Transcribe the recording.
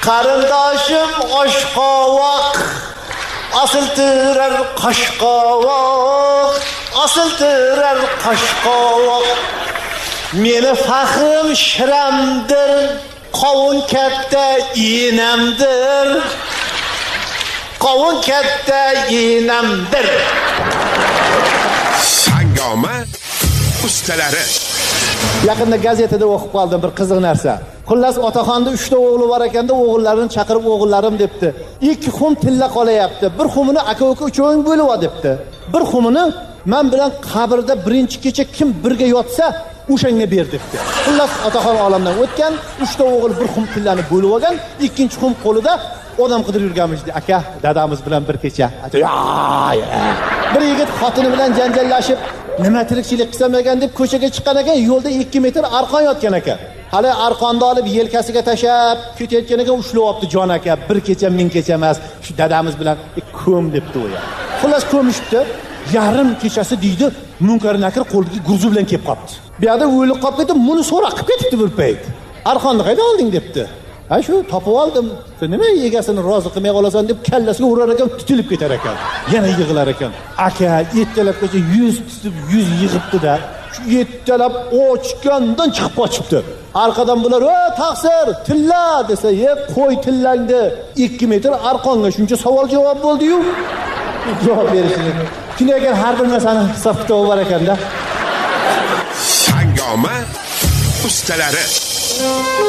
Qarindoshim oshqovoq, osiltirar qoshqovoq, osiltirar qoshqovoq. Meni faxrim shiramdir, qovun katta enamdir. Qovun katta enamdir. Hangoma ustalari. Yaqinda gazetada o'qib qoldim bir qiziq narsa. Xullas otaxonda 3 ta o'g'li bor ekanda, o'g'illarini chaqirib o'g'illarim debdi. 2 xum tilla qolayapti. Bir xumini aka-uka uchoving bo'lib ol debdi. Bir xumini men bilan qabrda birinchi kecha kim birga yotsa, o'shanga ber debdi. Xullas otaxon olamdan o'tgan, 3 ta o'g'il bir xum tillani bo'lib olgan, ikkinchi xum qo'lida odam qidirib yurganmish. Aka, dadamiz bilan bir kecha. Bir yigit xotini bilan janjallashib, nima tirikchilik qilsam ekan deb ko'chaga chiqqan ekan, yo'lda 2 metr arqon yotgan ekan. Hali arqonni olib yelkasiga tashab ketayotgan ekan, ushlab olibdi jon aka. Bir kecha ming kecha emas, shu dadamiz bilan ko'm debdi u ya. Xullas ko'mishdi. Yarim kechasi deydi, Munkar Nakir qo'liga gurzi bilan kelib qopti. Bu yerda o'lib qolib ketib, buni so'rab ketibdi bir payt. Arqonni qaydan olding debdi. Ha shu topib oldim. Nima egasini rozi qilmay qolasan deb kallasiga urar ekan, tutilib ketar ekan. Yana yig'lar ekan. Aka, ertalabgacha 100 tutib 100 yig'ibdi-da. Shu ertalab ochgandan chiqib qochibdi. Arqadan bular, "Ey, taqsir, tilla" desa, "Ye, qo'y tillangni. 2 metr arqonga shuncha savol javob bo'ldi-yu." Javob berishini. Shunday ekan, har bir narsani hisob kitobi bor ekanda. Hangoma ustalari.